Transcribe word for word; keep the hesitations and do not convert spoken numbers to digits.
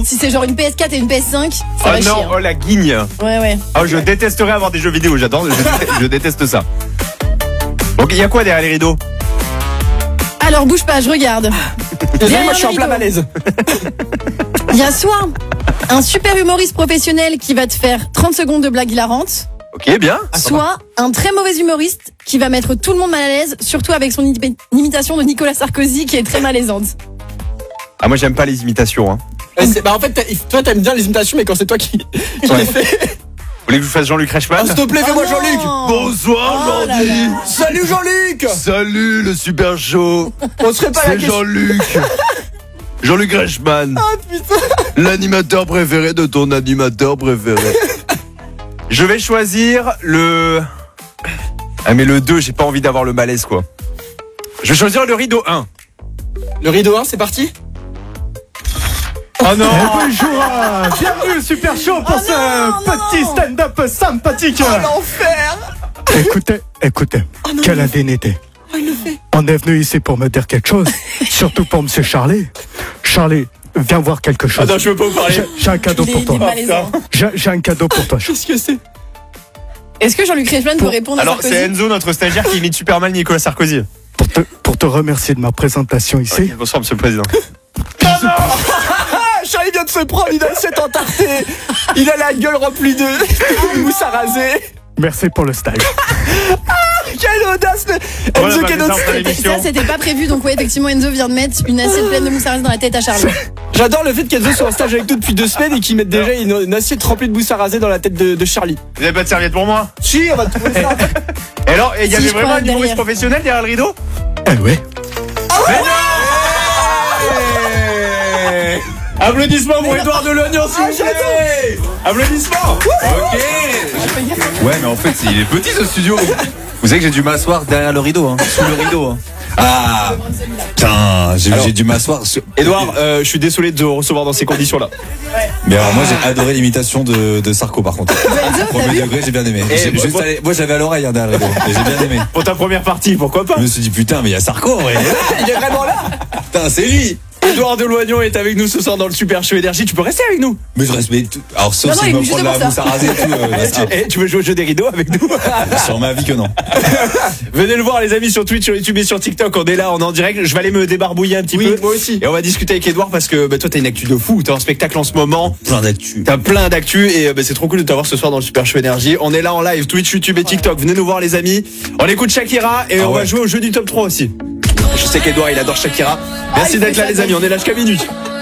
si c'est genre une P S quatre et une P S cinq, ça Oh va chier. non, hein. oh la guigne. Ouais, ouais. Oh, je détesterais avoir des jeux vidéo, j'adore, je, je déteste ça. Donc il y a quoi derrière les rideaux? Alors bouge pas, je regarde. Désolé, moi je suis en le plein rideau. malaise. Il y a soit un super humoriste professionnel qui va te faire trente secondes de blague hilarante, Ok, bien. soit un très mauvais humoriste qui va mettre tout le monde mal à l'aise, surtout avec son imi- imitation de Nicolas Sarkozy qui est très malaisante. Ah, moi j'aime pas les imitations. Hein. Et c'est- Bah en fait, t'as- toi t'aimes bien les imitations, mais quand c'est toi qui, qui Ouais. les fais. Vous voulez que je vous fasse Jean-Luc Oh, Reichmann? s'il te plaît, fais-moi Oh non. Jean-Luc. Bonsoir Oh là Jordi. là. Salut Jean-Luc. Salut le super show. On serait pas la C'est question. Jean-Luc. Jean-Luc Reichmann. Ah putain. L'animateur préféré de ton animateur préféré. Je vais choisir le... Ah mais le deux, j'ai pas envie d'avoir le malaise quoi. Je vais choisir le rideau un. Le rideau un, c'est parti. Oh non. Bonjour, euh, bienvenue au Super Show pour Oh ce non, petit non. stand-up sympathique. Oh l'enfer. Écoutez, écoutez, quelle indignité. On est venu ici pour me dire quelque chose, surtout pour Monsieur Charlie. Charlie, viens voir quelque chose. Ah non, je veux pas vous parler. J'ai- J'ai un cadeau Il est, pour il est toi. malaisant. J'ai j'ai un cadeau pour toi. Qu'est-ce que c'est? Est-ce que Jean-Luc Reichmann peut répondre à Alors Sarkozy? c'est Enzo, notre stagiaire, qui imite super mal Nicolas Sarkozy. Pour te, pour te remercier de ma présentation ici. Ok, bonsoir Monsieur le Président. Ah, Charlie vient de se prendre une assiette entartée. Il a la gueule remplie de mousse à raser. Merci pour le stage. Quelle audace. mais- Voilà, Enzo bah, Keno- c'est ça, l'émission. Ça, c'était pas prévu, donc ouais, effectivement, Enzo vient de mettre une assiette pleine de mousse à raser dans la tête à Charlie. J'adore le fait qu'Enzo soit en stage avec nous depuis deux semaines et qu'il mette déjà une, une assiette remplie de mousse à raser dans la tête de, de Charlie. Vous avez pas de serviette pour moi? Si, on va trouver ça. Et alors, il y Si, avait je vraiment crois, un humoriste derrière. professionnel derrière le rideau? Eh oui. Hey Applaudissements pour Édouard de Lognon, s'il vous plaît. Applaudissements. Ok. Ouais, mais en fait, c'est- il est petit ce studio. Vous savez que j'ai dû m'asseoir derrière le rideau, hein, sous le rideau. Hein. Ah, putain, j'ai j'ai dû m'asseoir. Sur... Edouard, euh, je suis désolé de te recevoir dans ces conditions-là. Mais alors, moi, j'ai adoré l'imitation de, de Sarko, par contre. Premier degré, j'ai bien aimé. Et J'ai- moi- juste allé- moi, j'avais à l'oreille hein, derrière le rideau, et j'ai bien aimé. Pour ta première partie, pourquoi pas? Je me suis dit, putain, mais il y a Sarko, ouais. Il est vraiment là. Putain, c'est lui. Edouard de Lognon est avec nous ce soir dans le Super Show Énergie. Tu peux rester avec nous? Mais je reste, mais tout- alors, sauf Non, non, s'il il me est prend de juste la pour mousse ça. à raser et tout. euh, Eh, tu, eh, tu veux jouer au jeu des rideaux avec nous? sur ma vie que non. Venez le voir les amis sur Twitch, sur YouTube et sur TikTok. On est là, on est en direct. Je vais aller me débarbouiller un petit Oui, peu. moi aussi. Et on va discuter avec Edouard parce que bah, toi t'as une actu de fou. T'as un spectacle en ce moment. Plein d'actu. T'as plein d'actu et euh, bah, c'est trop cool de t'avoir ce soir dans le Super Show Énergie. On est là en live, Twitch, YouTube et TikTok. Venez nous voir les amis. On écoute Shakira et Ah on va ouais. jouer au jeu du top trois aussi. Je sais qu'Edouard il adore Shakira. Merci il d'être fait là ça les amis, on est là jusqu'à minuit.